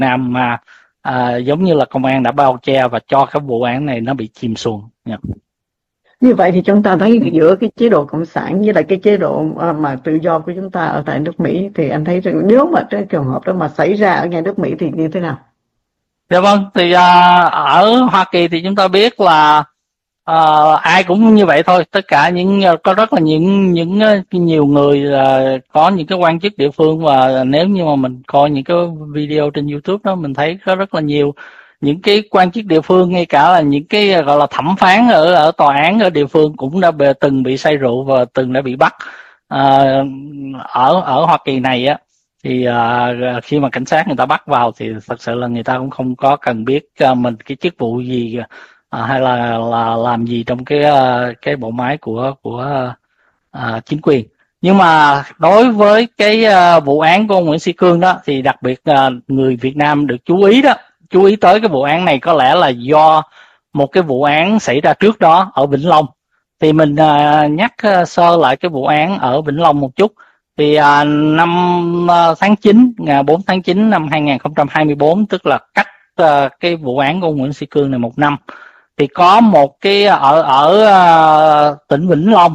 Nam mà giống như là công an đã bao che và cho cái vụ án này nó bị chìm xuồng. Như vậy thì chúng ta thấy giữa cái chế độ cộng sản với lại cái chế độ mà tự do của chúng ta ở tại nước Mỹ, thì anh thấy rằng nếu mà cái trường hợp đó mà xảy ra ở ngay nước Mỹ thì như thế nào? Dạ vâng, thì ở Hoa Kỳ thì chúng ta biết là ai cũng như vậy thôi, tất cả có rất là nhiều người có những cái quan chức địa phương, và nếu như mà mình coi những cái video trên YouTube đó, mình thấy có rất là nhiều những cái quan chức địa phương, ngay cả là những cái gọi là thẩm phán ở tòa án ở địa phương cũng đã từng bị say rượu và từng đã bị bắt. Ở Hoa Kỳ này á, thì khi mà cảnh sát người ta bắt vào thì thật sự là người ta cũng không có cần biết mình cái chức vụ gì, hay là làm gì trong cái bộ máy của chính quyền. Nhưng mà đối với cái vụ án của ông Nguyễn Sĩ Cương đó, thì đặc biệt người Việt Nam được chú ý tới cái vụ án này, có lẽ là do một cái vụ án xảy ra trước đó ở Vĩnh Long. Thì mình nhắc sơ lại cái vụ án ở Vĩnh Long một chút. Thì tháng 9, ngày 4 tháng 9 năm 2024, tức là cách cái vụ án của ông Nguyễn Sĩ Cương này một năm, thì có một cái ở tỉnh Vĩnh Long,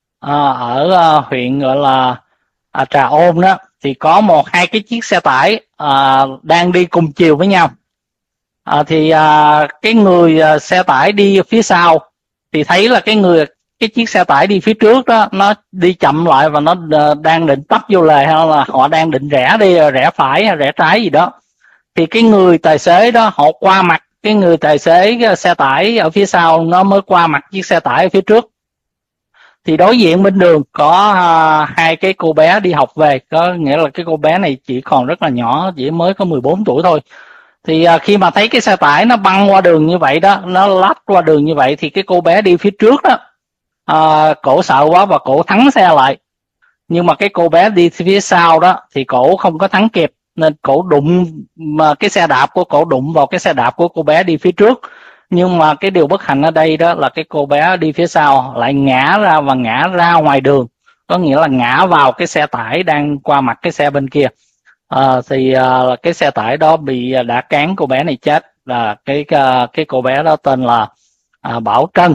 ở huyện gọi là Trà Ôn đó, thì có hai cái chiếc xe tải đang đi cùng chiều với nhau. Thì cái người xe tải đi phía sau thì thấy là cái chiếc xe tải đi phía trước đó nó đi chậm lại, và nó đang định tấp vô lề, hay là họ đang định rẽ phải hay rẽ trái gì đó. Thì cái người tài xế đó họ qua mặt cái người tài xế xe tải ở phía sau, nó mới qua mặt chiếc xe tải ở phía trước. Thì đối diện bên đường có hai cái cô bé đi học về, có nghĩa là cái cô bé này chỉ còn rất là nhỏ, chỉ mới có 14 tuổi thôi. Thì khi mà thấy cái xe tải nó băng qua đường như vậy đó, nó lách qua đường như vậy, thì cái cô bé đi phía trước đó, cổ sợ quá và cổ thắng xe lại. Nhưng mà cái cô bé đi phía sau đó thì cổ không có thắng kịp, nên cổ đụng, mà cái xe đạp của cổ đụng vào cái xe đạp của cô bé đi phía trước. Nhưng mà cái điều bất hạnh ở đây đó là cái cô bé đi phía sau lại ngã ra ngoài đường, có nghĩa là ngã vào cái xe tải đang qua mặt cái xe bên kia. Thì cái xe tải đó đã cán cô bé này chết. Là cái cô bé đó tên là Bảo Trân,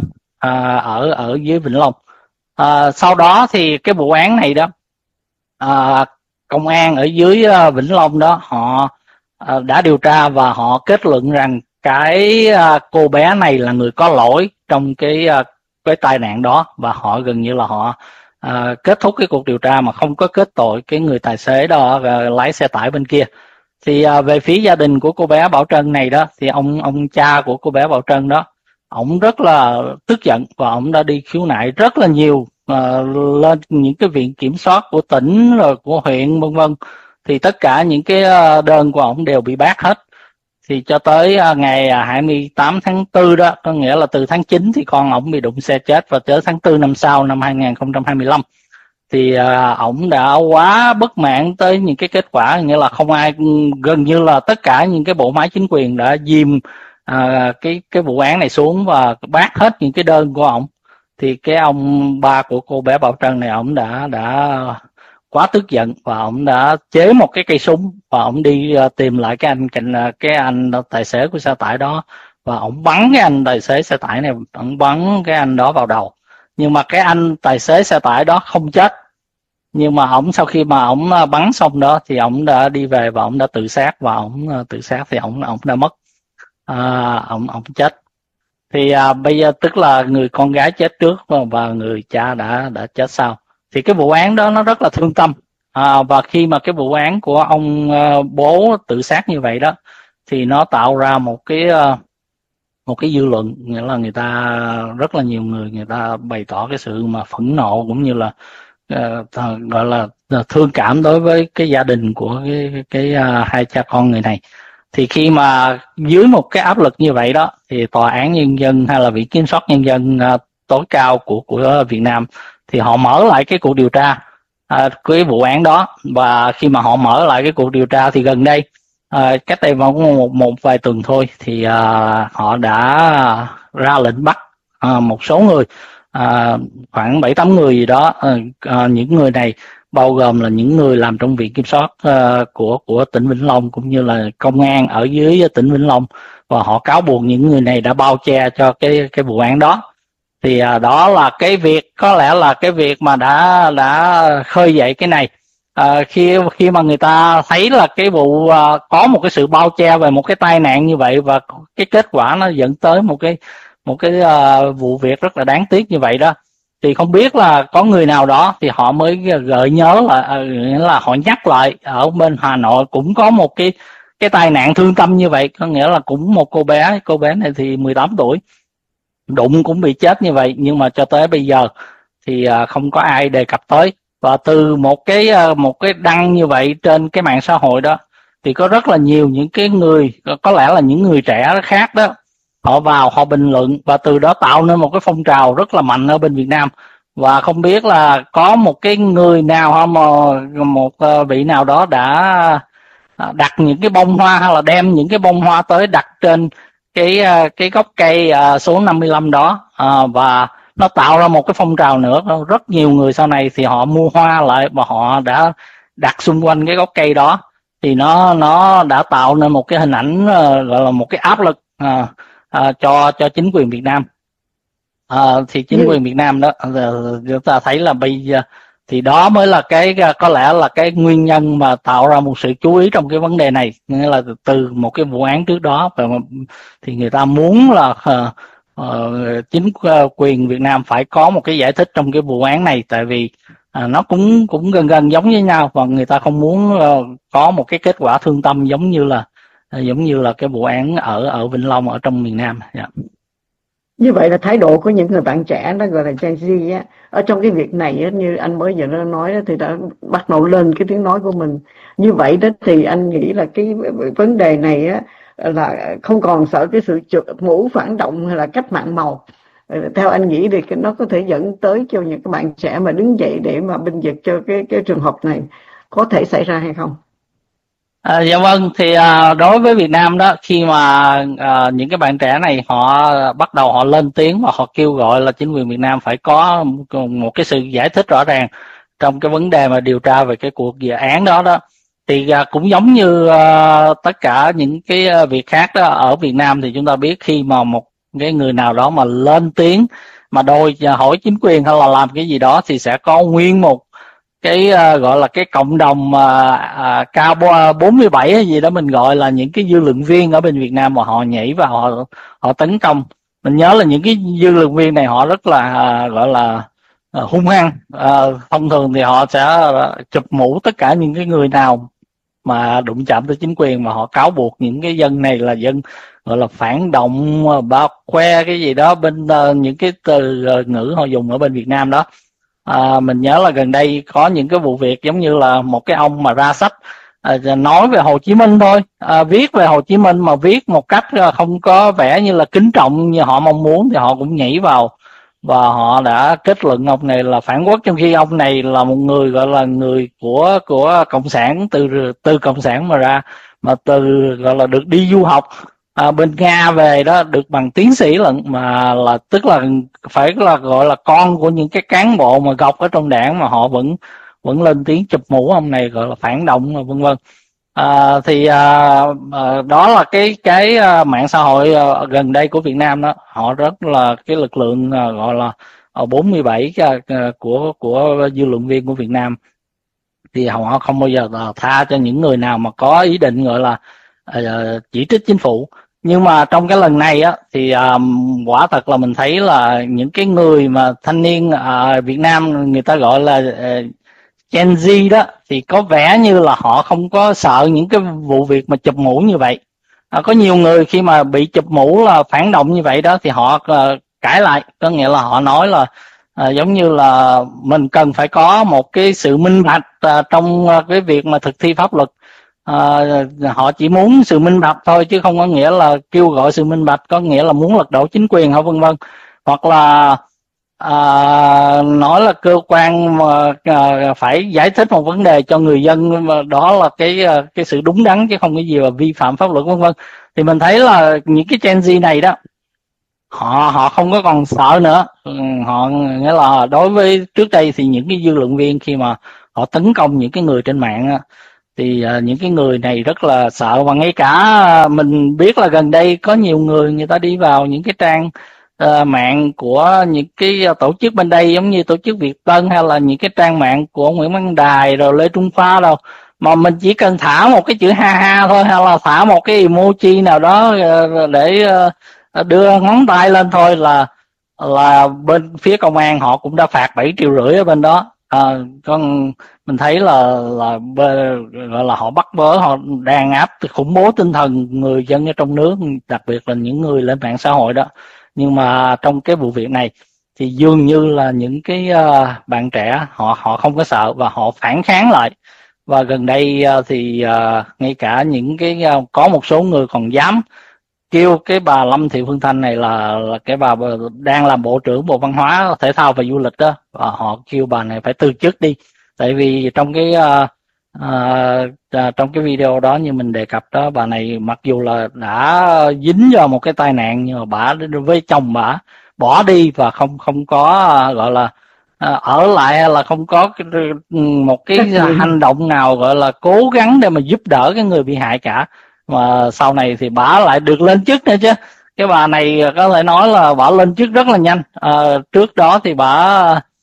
ở dưới Vĩnh Long. Sau đó thì cái vụ án này đó, công an ở dưới Vĩnh Long đó, họ đã điều tra và họ kết luận rằng cái cô bé này là người có lỗi trong cái tai nạn đó, và họ gần như là họ kết thúc cái cuộc điều tra mà không có kết tội cái người tài xế đó lái xe tải bên kia. Thì về phía gia đình của cô bé Bảo Trân này đó, thì ông cha của cô bé Bảo Trân đó, ổng rất là tức giận và ổng đã đi khiếu nại rất là nhiều, lên những cái viện kiểm soát của tỉnh rồi của huyện vân vân. Thì tất cả những cái đơn của ổng đều bị bác hết. Thì cho tới ngày 28 tháng 4 đó, có nghĩa là từ tháng 9 thì con ổng bị đụng xe chết, và tới tháng 4 năm sau, năm 2025, thì ổng đã quá bất mãn tới những cái kết quả, nghĩa là không ai, gần như là tất cả những cái bộ máy chính quyền đã dìm cái vụ án này xuống và bác hết những cái đơn của ổng. Thì cái ông ba của cô bé Bảo Trân này, ổng đã quá tức giận và ổng đã chế một cái cây súng và ổng đi tìm lại cái anh tài xế của xe tải đó, và ổng bắn cái anh tài xế xe tải này, ổng bắn cái anh đó vào đầu. Nhưng mà cái anh tài xế xe tải đó không chết, nhưng mà ổng sau khi mà ổng bắn xong đó thì ổng đã đi về và ổng đã tự sát, và ổng tự sát thì ổng đã mất, ổng chết. Thì bây giờ tức là người con gái chết trước và người cha đã chết sau. Thì cái vụ án đó nó rất là thương tâm. Và khi mà cái vụ án của ông bố tự sát như vậy đó, thì nó tạo ra một cái dư luận, nghĩa là người ta rất là nhiều người ta bày tỏ cái sự mà phẫn nộ, cũng như là gọi là thương cảm đối với cái gia đình của cái hai cha con người này. Thì khi mà dưới một cái áp lực như vậy đó, thì tòa án nhân dân hay là viện kiểm soát nhân dân tối cao của Việt Nam, thì họ mở lại cái cuộc điều tra cái vụ án đó. Và khi mà họ mở lại cái cuộc điều tra thì gần đây, cách đây một vài tuần thôi, thì họ đã ra lệnh bắt một số người, khoảng 7-8 người gì đó. Những người này bao gồm là những người làm trong viện kiểm soát của tỉnh Vĩnh Long cũng như là công an ở dưới tỉnh Vĩnh Long, và họ cáo buộc những người này đã bao che cho cái vụ án đó. Thì đó là cái việc, có lẽ là cái việc mà đã khơi dậy cái này. Khi mà người ta thấy là cái vụ có một cái sự bao che về một cái tai nạn như vậy, và cái kết quả nó dẫn tới một cái vụ việc rất là đáng tiếc như vậy đó, thì không biết là có người nào đó thì họ mới gợi nhớ là họ nhắc lại ở bên Hà Nội cũng có một cái tai nạn thương tâm như vậy, có nghĩa là cũng một cô bé này thì 18 tuổi đụng cũng bị chết như vậy, nhưng mà cho tới bây giờ thì không có ai đề cập tới. Và từ một cái đăng như vậy trên cái mạng xã hội đó, thì có rất là nhiều những cái người, có lẽ là những người trẻ khác đó, họ vào họ bình luận, và từ đó tạo nên một cái phong trào rất là mạnh ở bên Việt Nam. Và không biết là có một cái người nào hay mà một vị nào đó đã đặt những cái bông hoa, hay là đem những cái bông hoa tới đặt trên cái gốc cây số 55 đó, và nó tạo ra một cái phong trào nữa. Rất nhiều người sau này thì họ mua hoa lại và họ đã đặt xung quanh cái gốc cây đó, thì nó đã tạo nên một cái hình ảnh, gọi là một cái áp lực cho chính quyền Việt Nam. Thì chính quyền Việt Nam đó, chúng ta thấy là bây giờ thì đó mới là có lẽ là cái nguyên nhân mà tạo ra một sự chú ý trong cái vấn đề này, nghĩa là từ một cái vụ án trước đó, và thì người ta muốn là chính quyền Việt Nam phải có một cái giải thích trong cái vụ án này, tại vì nó cũng gần gần giống với nhau, và người ta không muốn có một cái kết quả thương tâm giống như là cái vụ án ở Vĩnh Long ở trong miền Nam. Yeah. Như vậy là thái độ của những người bạn trẻ, nó gọi là Gen Z á, ở trong cái việc này á, như anh mới vừa nói đó, thì đã bắt đầu lên cái tiếng nói của mình. Như vậy đó thì anh nghĩ là cái vấn đề này á, là không còn sợ cái sự mũ phản động hay là cách mạng màu. Theo anh nghĩ thì nó có thể dẫn tới cho những cái bạn trẻ mà đứng dậy để mà bênh vực cho cái trường hợp này có thể xảy ra hay không? Dạ vâng, thì đối với Việt Nam đó, khi mà những cái bạn trẻ này họ bắt đầu họ lên tiếng và họ kêu gọi là chính quyền Việt Nam phải có một cái sự giải thích rõ ràng trong cái vấn đề mà điều tra về cái cuộc dự án đó đó, thì cũng giống như tất cả những cái việc khác đó ở Việt Nam, thì chúng ta biết khi mà một cái người nào đó mà lên tiếng mà đòi hỏi chính quyền hay là làm cái gì đó, thì sẽ có nguyên một cái gọi là cái cộng đồng K47 hay gì đó, mình gọi là những cái dư luận viên ở bên Việt Nam, mà họ nhảy vào họ tấn công. Mình nhớ là những cái dư luận viên này họ rất là gọi là hung hăng. Thông thường thì họ sẽ chụp mũ tất cả những cái người nào mà đụng chạm tới chính quyền, mà họ cáo buộc những cái dân này là dân gọi là phản động, bao khoe cái gì đó bên những cái từ ngữ họ dùng ở bên Việt Nam đó. Mình nhớ là gần đây có những cái vụ việc giống như là một cái ông mà ra sách nói về Hồ Chí Minh thôi, viết về Hồ Chí Minh mà viết một cách không có vẻ như là kính trọng như họ mong muốn, thì họ cũng nhảy vào và họ đã kết luận ông này là phản quốc, trong khi ông này là một người gọi là người của cộng sản, từ cộng sản mà ra, mà từ gọi là được đi du học bên Nga về đó, được bằng tiến sĩ lận, mà là tức là phải là gọi là con của những cái cán bộ mà gọc ở trong đảng, mà họ vẫn lên tiếng chụp mũ ông này gọi là phản động vân vân. Đó là cái mạng xã hội gần đây của Việt Nam đó, họ rất là cái lực lượng gọi là 47 của dư luận viên của Việt Nam, thì họ không bao giờ tha cho những người nào mà có ý định gọi là chỉ trích chính phủ. Nhưng mà trong cái lần này á, thì quả thật là mình thấy là những cái người mà thanh niên Việt Nam, người ta gọi là Gen Z đó, thì có vẻ như là họ không có sợ những cái vụ việc mà chụp mũ như vậy. Có nhiều người khi mà bị chụp mũ là phản động như vậy đó, thì họ cãi lại, có nghĩa là họ nói là giống như là mình cần phải có một cái sự minh bạch trong cái việc mà thực thi pháp luật. Họ chỉ muốn sự minh bạch thôi, chứ không có nghĩa là kêu gọi sự minh bạch có nghĩa là muốn lật đổ chính quyền hay vân vân, hoặc là nói là cơ quan mà phải giải thích một vấn đề cho người dân, đó là cái sự đúng đắn, chứ không cái gì là vi phạm pháp luật vân vân. Thì mình thấy là những cái Gen Z này đó, họ không có còn sợ nữa. Họ nghĩa là đối với trước đây thì những cái dư luận viên khi mà họ tấn công những cái người trên mạng á. Thì những cái người này rất là sợ, và ngay cả mình biết là gần đây có nhiều người ta đi vào những cái trang mạng của những cái tổ chức bên đây, giống như tổ chức Việt Tân hay là những cái trang mạng của Nguyễn Văn Đài rồi Lê Trung Khoa đâu, mà mình chỉ cần thả một cái chữ ha ha thôi, hay là thả một cái emoji nào đó để đưa ngón tay lên thôi là bên phía công an họ cũng đã phạt 7,5 triệu ở bên đó. Con mình thấy là gọi là họ bắt bớ, họ đàn áp khủng bố tinh thần người dân ở trong nước, đặc biệt là những người lên mạng xã hội đó. Nhưng mà trong cái vụ việc này thì dường như là những cái bạn trẻ họ không có sợ và họ phản kháng lại. Và gần đây thì ngay cả những cái có một số người còn dám kêu cái bà Lâm Thị Phương Thanh này là cái bà đang làm Bộ trưởng Bộ Văn hóa, Thể thao và Du lịch đó, và họ kêu bà này phải từ chức đi. Tại vì trong cái trong cái video đó như mình đề cập đó, bà này mặc dù là đã dính vào một cái tai nạn, nhưng mà bà với chồng bà bỏ đi và không có gọi là ở lại, hay là không có một cái hành động nào gọi là cố gắng để mà giúp đỡ cái người bị hại cả. Mà sau này thì bà lại được lên chức nữa chứ. Cái bà này có thể nói là bà lên chức rất là nhanh. Trước đó thì bà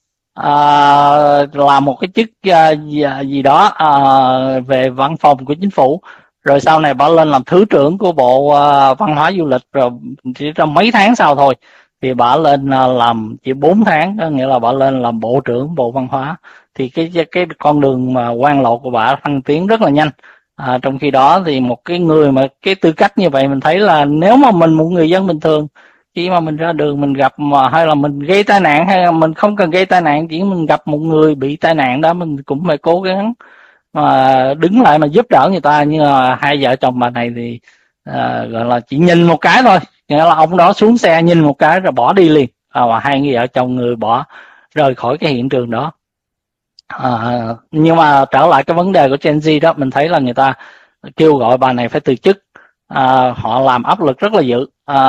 làm một cái chức gì đó về văn phòng của chính phủ, rồi sau này bà lên làm thứ trưởng của Bộ Văn hóa Du lịch, rồi chỉ trong mấy tháng sau thôi thì bà lên làm chỉ 4 tháng, có nghĩa là bà lên làm Bộ trưởng Bộ Văn hóa. Thì cái con đường mà quan lộ của bà thăng tiến rất là nhanh. Trong khi đó thì một cái người mà cái tư cách như vậy, mình thấy là nếu mà mình một người dân bình thường, khi mà mình ra đường mình gặp mà hay là mình gây tai nạn, hay là mình không cần gây tai nạn, chỉ mình gặp một người bị tai nạn đó, mình cũng phải cố gắng mà đứng lại mà giúp đỡ người ta. Nhưng mà hai vợ chồng bà này thì gọi là chỉ nhìn một cái thôi, nghĩa là ông đó xuống xe nhìn một cái rồi bỏ đi liền, và hai vợ chồng người bỏ rời khỏi cái hiện trường đó. Nhưng mà trở lại cái vấn đề của Gen Z đó, mình thấy là người ta kêu gọi bà này phải từ chức. Họ làm áp lực rất là dữ.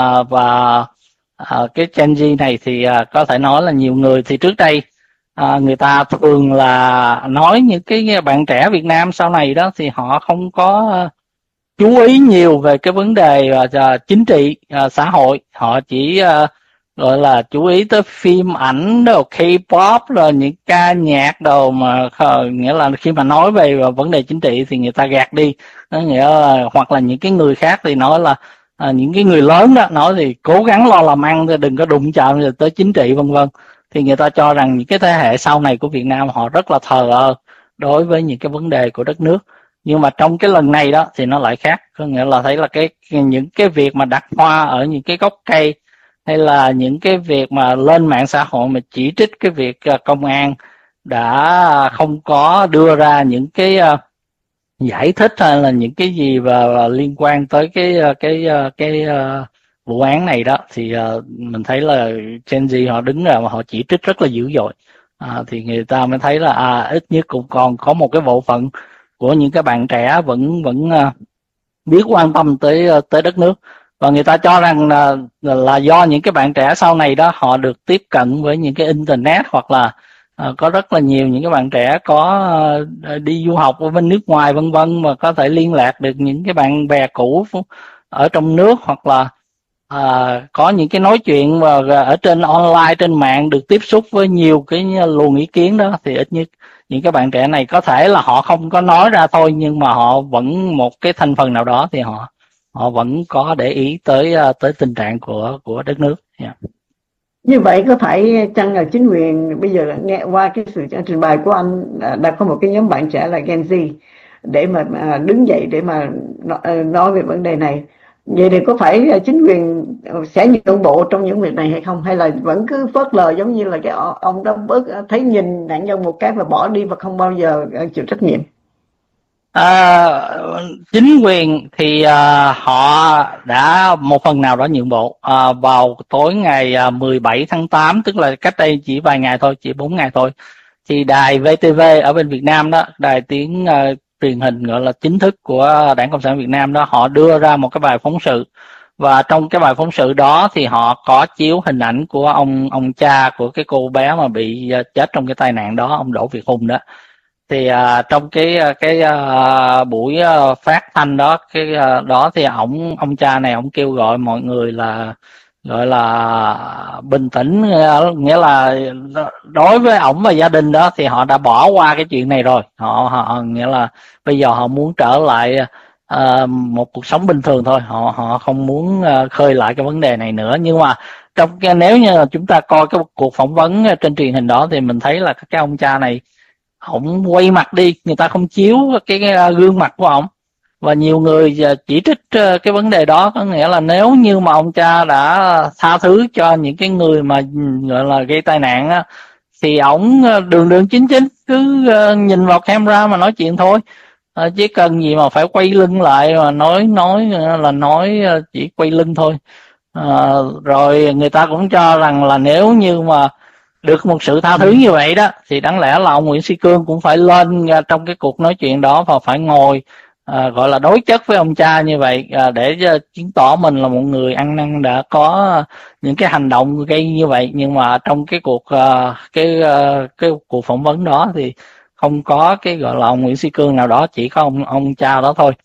Và cái Gen Z này thì có thể nói là nhiều người thì trước đây người ta thường là nói những cái bạn trẻ Việt Nam sau này đó thì họ không có chú ý nhiều về cái vấn đề chính trị, xã hội. Họ chỉ gọi là chú ý tới phim ảnh đồ K-pop rồi những ca nhạc đồ, mà nghĩa là khi mà nói về vấn đề chính trị thì người ta gạt đi. Nghĩa là hoặc là những cái người khác thì nói là những cái người lớn đó nói thì cố gắng lo làm ăn thì đừng có đụng chạm tới chính trị vân vân. Thì người ta cho rằng những cái thế hệ sau này của Việt Nam họ rất là thờ ơ đối với những cái vấn đề của đất nước. Nhưng mà trong cái lần này đó thì nó lại khác, có nghĩa là thấy là những cái việc mà đặt hoa ở những cái gốc cây, hay là những cái việc mà lên mạng xã hội mà chỉ trích cái việc công an đã không có đưa ra những cái giải thích hay là những cái gì và liên quan tới cái vụ án này đó, thì mình thấy là Gen Z họ đứng ra mà họ chỉ trích rất là dữ dội. Thì người ta mới thấy là ít nhất cũng còn có một cái bộ phận của những cái bạn trẻ vẫn biết quan tâm tới đất nước. Và người ta cho rằng là do những cái bạn trẻ sau này đó họ được tiếp cận với những cái internet, hoặc là có rất là nhiều những cái bạn trẻ có đi du học ở bên nước ngoài vân vân, mà có thể liên lạc được những cái bạn bè cũ ở trong nước, hoặc là có những cái nói chuyện mà ở trên online, trên mạng, được tiếp xúc với nhiều cái luồng ý kiến đó. Thì ít nhất những cái bạn trẻ này có thể là họ không có nói ra thôi, nhưng mà họ vẫn một cái thành phần nào đó thì họ vẫn có để ý tới tình trạng của đất nước. Như vậy có phải chăng là chính quyền bây giờ nghe qua cái sự trình bày của anh đã có một cái nhóm bạn trẻ là Gen Z để mà đứng dậy để mà nói về vấn đề này, vậy thì có phải chính quyền sẽ nhượng bộ trong những việc này hay không, hay là vẫn cứ phớt lờ giống như là cái ông đó bớt thấy nhìn nạn nhân một cái và bỏ đi và không bao giờ chịu trách nhiệm? Chính quyền thì họ đã một phần nào đó nhượng bộ. Vào tối ngày 17 tháng 8, tức là cách đây chỉ vài ngày thôi, chỉ 4 ngày thôi, thì đài VTV ở bên Việt Nam đó, đài tiếng truyền hình gọi là chính thức của Đảng Cộng sản Việt Nam đó, họ đưa ra một cái bài phóng sự. Và trong cái bài phóng sự đó thì họ có chiếu hình ảnh của ông cha của cái cô bé mà bị chết trong cái tai nạn đó, ông Đỗ Việt Hùng đó. Thì trong cái buổi phát thanh đó, đó thì ông cha này ông kêu gọi mọi người là gọi là bình tĩnh, nghĩa là đối với ổng và gia đình đó thì họ đã bỏ qua cái chuyện này rồi, họ nghĩa là bây giờ họ muốn trở lại một cuộc sống bình thường thôi, họ không muốn khơi lại cái vấn đề này nữa. Nhưng mà nếu như là chúng ta coi cái cuộc phỏng vấn trên truyền hình đó thì mình thấy là cái ông cha này ổng quay mặt đi, người ta không chiếu cái gương mặt của ổng, và nhiều người chỉ trích cái vấn đề đó, có nghĩa là nếu như mà ông cha đã tha thứ cho những cái người mà gọi là gây tai nạn á, thì ổng đường đường chính chính cứ nhìn vào camera mà nói chuyện thôi, chứ cần gì mà phải quay lưng lại mà nói chỉ quay lưng thôi. Rồi người ta cũng cho rằng là nếu như mà được một sự tha thứ như vậy đó thì đáng lẽ là ông Nguyễn Sĩ Cương cũng phải lên trong cái cuộc nói chuyện đó và phải ngồi gọi là đối chất với ông cha như vậy, để chứng tỏ mình là một người ăn năn đã có những cái hành động gây như vậy. Nhưng mà trong cái cái cuộc phỏng vấn đó thì không có cái gọi là ông Nguyễn Sĩ Cương nào đó, chỉ có ông cha đó thôi.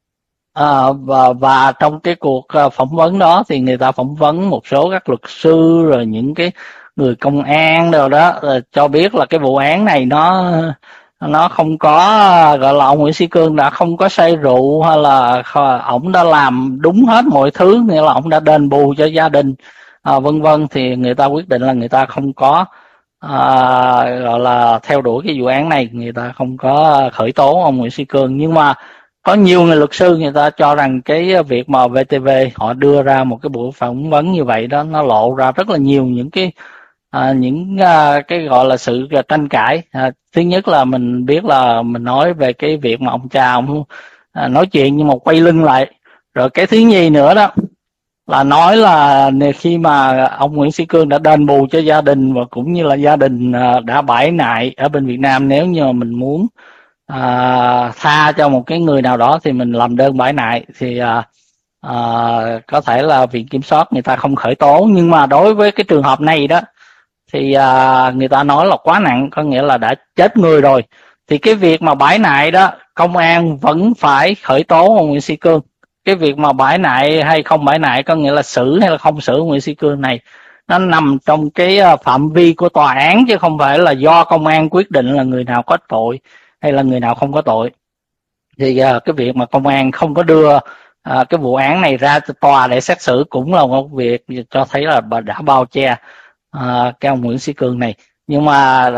Và trong cái cuộc phỏng vấn đó thì người ta phỏng vấn một số các luật sư rồi những cái người công an đâu đó, cho biết là cái vụ án này nó không có gọi là ông Nguyễn Sĩ Cương đã không có say rượu, hay là ổng đã làm đúng hết mọi thứ, nghĩa là ổng đã đền bù cho gia đình vân vân. Thì người ta quyết định là người ta không có gọi là theo đuổi cái vụ án này, người ta không có khởi tố ông Nguyễn Sĩ Cương. Nhưng mà có nhiều người luật sư người ta cho rằng cái việc mà VTV họ đưa ra một cái buổi phỏng vấn như vậy đó, nó lộ ra rất là nhiều những cái cái gọi là sự tranh cãi. Thứ nhất là mình biết là mình nói về cái việc mà ông cha ông nói chuyện nhưng mà quay lưng lại. Rồi cái thứ nhì nữa đó là nói là khi mà ông Nguyễn Sĩ Cương đã đền bù cho gia đình, và cũng như là gia đình đã bãi nại ở bên Việt Nam, nếu như mà mình muốn tha cho một cái người nào đó thì mình làm đơn bãi nại, thì có thể là viện kiểm soát người ta không khởi tố. Nhưng mà đối với cái trường hợp này đó thì người ta nói là quá nặng, có nghĩa là đã chết người rồi, thì cái việc mà bãi nại đó công an vẫn phải khởi tố ông Nguyễn Sĩ Cương. Cái việc mà bãi nại hay không bãi nại, có nghĩa là xử hay là không xử Nguyễn Sĩ Cương này, nó nằm trong cái phạm vi của tòa án, chứ không phải là do công an quyết định là người nào có tội hay là người nào không có tội. Thì cái việc mà công an không có đưa cái vụ án này ra tòa để xét xử cũng là một việc cho thấy là đã bao che cái ông Nguyễn Sĩ Cương này. Nhưng mà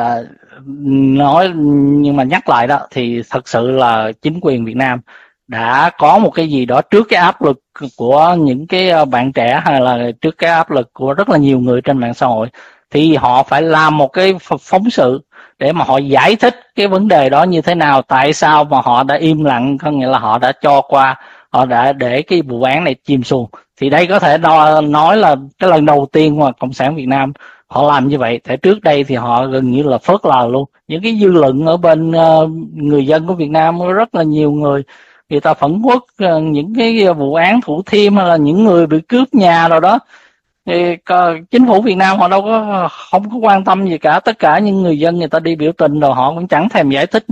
nhắc lại đó thì thật sự là chính quyền Việt Nam đã có một cái gì đó trước cái áp lực của những cái bạn trẻ, hay là trước cái áp lực của rất là nhiều người trên mạng xã hội, thì họ phải làm một cái phóng sự để mà họ giải thích cái vấn đề đó như thế nào, tại sao mà họ đã im lặng, có nghĩa là họ đã cho qua, họ đã để cái vụ án này chìm xuồng. Thì đây có thể nói là cái lần đầu tiên mà Cộng sản Việt Nam họ làm như vậy. Tại trước đây thì họ gần như là phớt lờ luôn những cái dư luận ở bên người dân của Việt Nam. Có rất là nhiều người ta phẫn uất những cái vụ án Thủ Thiêm, hay là những người bị cướp nhà rồi đó, thì chính phủ Việt Nam họ đâu có không có quan tâm gì cả. Tất cả những người dân người ta đi biểu tình rồi họ cũng chẳng thèm giải thích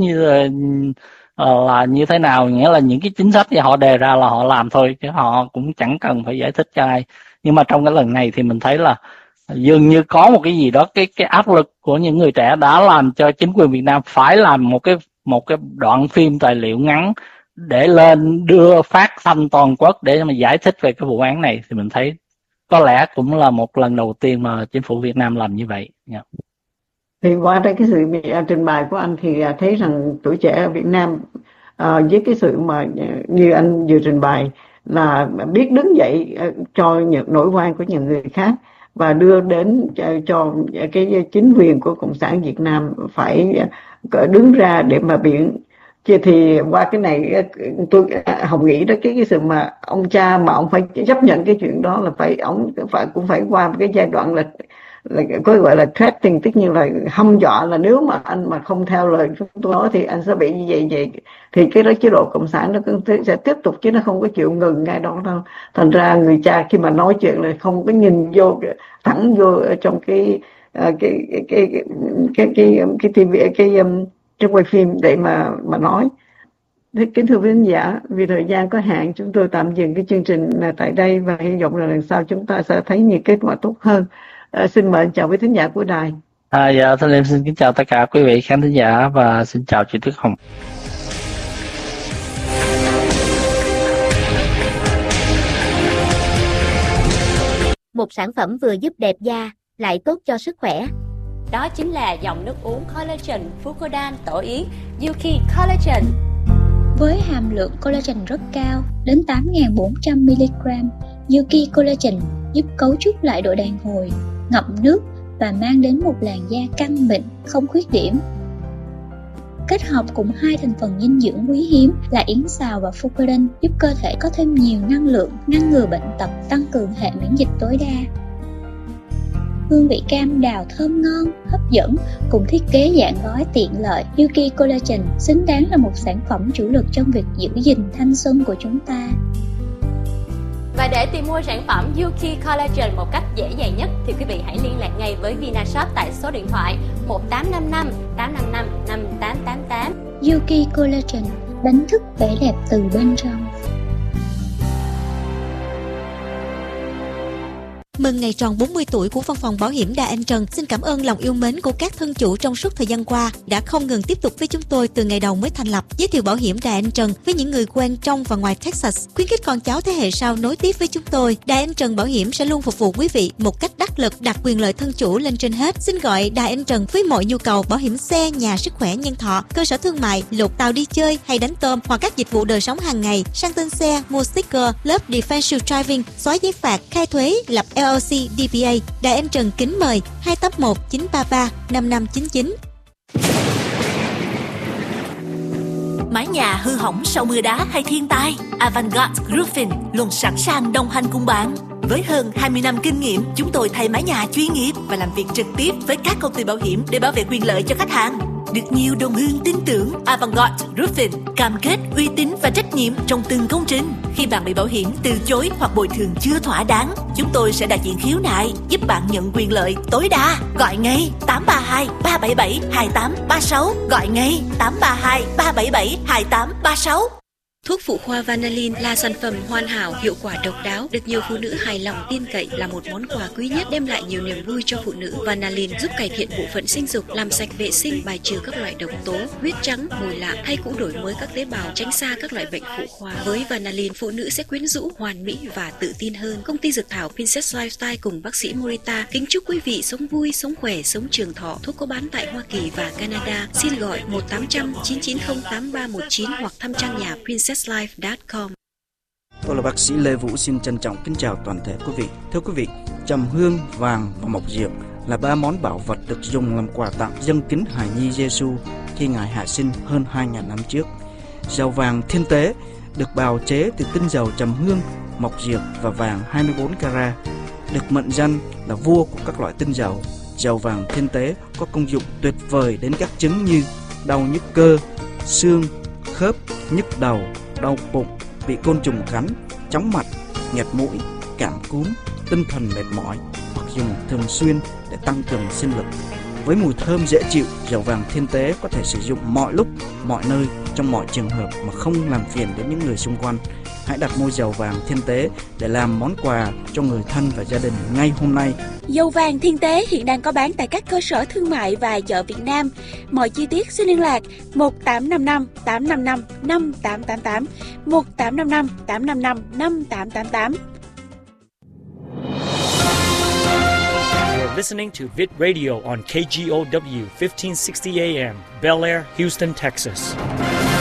là như thế nào, nghĩa là những cái chính sách thì họ đề ra là họ làm thôi, chứ họ cũng chẳng cần phải giải thích cho ai. Nhưng mà trong cái lần này thì mình thấy là dường như có một cái gì đó, cái áp lực của những người trẻ đã làm cho chính quyền Việt Nam phải làm một cái đoạn phim tài liệu ngắn để lên đưa phát thanh toàn quốc để mà giải thích về cái vụ án này. Thì mình thấy có lẽ cũng là một lần đầu tiên mà chính phủ Việt Nam làm như vậy. Yeah. Thì qua đây cái sự trình bày của anh thì thấy rằng tuổi trẻ ở Việt Nam với cái sự mà như anh vừa trình bày là biết đứng dậy cho những nỗi oan của những người khác, và đưa đến cho cái chính quyền của Cộng sản Việt Nam phải đứng ra để mà biện. Thì qua cái này tôi Hồng nghĩ đó, cái sự mà ông cha mà ông phải chấp nhận cái chuyện đó là ông cũng phải qua một cái giai đoạn là có gọi là threatening, tất nhiên là hăm dọa là nếu mà anh mà không theo lời tôi nói thì anh sẽ bị như vậy. Thì cái đó chế độ cộng sản nó sẽ tiếp tục, chứ nó không có chịu ngừng ngay đó đâu. Thành ra người cha khi mà nói chuyện là không có nhìn vô thẳng vô trong cái TV, trong quay phim để mà nói. Kính thưa quý khán giả, vì thời gian có hạn, chúng tôi tạm dừng cái chương trình tại đây và hy vọng là lần sau chúng ta sẽ thấy những kết quả tốt hơn. Xin mời chào quý khán giả của đài. Dạ, Thanh Liêm xin kính chào tất cả quý vị khán thính giả và xin chào chị Tuyết Hồng. Một sản phẩm vừa giúp đẹp da lại tốt cho sức khỏe. Đó chính là dòng nước uống collagen Fucodan tổ yến Yuki Collagen. Với hàm lượng collagen rất cao đến 8.400mg, Yuki Collagen giúp cấu trúc lại độ đàn hồi, ngậm nước và mang đến một làn da căng mịn, không khuyết điểm. Kết hợp cùng hai thành phần dinh dưỡng quý hiếm là yến xào và Fucodan giúp cơ thể có thêm nhiều năng lượng, ngăn ngừa bệnh tật, tăng cường hệ miễn dịch tối đa. Hương vị cam đào thơm ngon, hấp dẫn cùng thiết kế dạng gói tiện lợi, Yuki Collagen xứng đáng là một sản phẩm chủ lực trong việc giữ gìn thanh xuân của chúng ta. Và để tìm mua sản phẩm Yuki Collagen một cách dễ dàng nhất thì quý vị hãy liên lạc ngay với Vinashop tại số điện thoại 1855 855 5888. Yuki Collagen, đánh thức vẻ đẹp từ bên trong. Mừng ngày tròn 40 tuổi của Văn phòng Bảo hiểm Đà Anh Trần. Xin cảm ơn lòng yêu mến của các thân chủ trong suốt thời gian qua đã không ngừng tiếp tục với chúng tôi từ ngày đầu mới thành lập. Giới thiệu Bảo hiểm Đà Anh Trần với những người quen trong và ngoài Texas. Khuyến khích con cháu thế hệ sau nối tiếp với chúng tôi. Đà Anh Trần Bảo hiểm sẽ luôn phục vụ quý vị một cách đắc lực, đặt quyền lợi thân chủ lên trên hết. Xin gọi Đà Anh Trần với mọi nhu cầu bảo hiểm xe, nhà, sức khỏe, nhân thọ, cơ sở thương mại, lột tàu đi chơi hay đánh tôm hoặc các dịch vụ đời sống hàng ngày, sang tên xe, mua sticker, lớp defensive driving, xóa giấy phạt, khai thuế, lập LLC, DBA. Đài Anh Trần kính mời 281 933 5599. Mái nhà hư hỏng sau mưa đá hay thiên tai, Avantgarde Roofing luôn sẵn sàng đồng hành cùng bạn. Với hơn 20 năm kinh nghiệm, chúng tôi thay mái nhà chuyên nghiệp và làm việc trực tiếp với các công ty bảo hiểm để bảo vệ quyền lợi cho khách hàng. Được nhiều đồng hương tin tưởng, Avantgarde Roofing cam kết uy tín và trách nhiệm trong từng công trình. Khi bạn bị bảo hiểm từ chối hoặc bồi thường chưa thỏa đáng, chúng tôi sẽ đại diện khiếu nại giúp bạn nhận quyền lợi tối đa. Gọi ngay 832 377 2836. Gọi ngay 832 377 2836. Thuốc phụ khoa Vanillin là sản phẩm hoàn hảo, hiệu quả độc đáo, được nhiều phụ nữ hài lòng tin cậy, là một món quà quý nhất đem lại nhiều niềm vui cho phụ nữ. Vanillin giúp cải thiện bộ phận sinh dục, làm sạch vệ sinh, bài trừ các loại độc tố, huyết trắng, mồi lạ hay cũng đổi mới các tế bào, tránh xa các loại bệnh phụ khoa. Với Vanillin, phụ nữ sẽ quyến rũ, hoàn mỹ và tự tin hơn. Công ty dược thảo Princess Lifestyle cùng bác sĩ Morita kính chúc quý vị sống vui, sống khỏe, sống trường thọ. Thuốc có bán tại Hoa Kỳ và Canada. Xin gọi 1-800-990-8319 hoặc thăm trang nhà princesslife.com. Tôi là bác sĩ Lê Vũ, xin trân trọng kính chào toàn thể quý vị. Thưa quý vị, trầm hương, vàng và mộc diệp là ba món bảo vật được dùng làm quà tặng dâng kính hài nhi Giêsu khi Ngài hạ sinh hơn 2.000 năm trước. Dầu vàng thiên tế được bào chế từ tinh dầu trầm hương, mộc diệp và vàng 24 carat, được mệnh danh là vua của các loại tinh dầu. Dầu vàng thiên tế có công dụng tuyệt vời đến các chứng như đau nhức cơ, xương, khớp, nhức đầu, đau bụng, bị côn trùng cắn, chóng mặt, nghẹt mũi, cảm cúm, tinh thần mệt mỏi, hoặc dùng thường xuyên để tăng cường sinh lực. Với mùi thơm dễ chịu, dầu vàng thiên tế có thể sử dụng mọi lúc, mọi nơi, trong mọi trường hợp mà không làm phiền đến những người xung quanh. Hãy đặt mua dầu vàng thiên tế để làm món quà cho người thân và gia đình ngay hôm nay. Dầu vàng thiên tế hiện đang có bán tại các cơ sở thương mại và chợ Việt Nam. Mọi chi tiết xin liên lạc 1855 855 5888, 1855 855 5888. You're listening to Vid Radio on KGOW 1560 AM, Bel Air, Houston, Texas.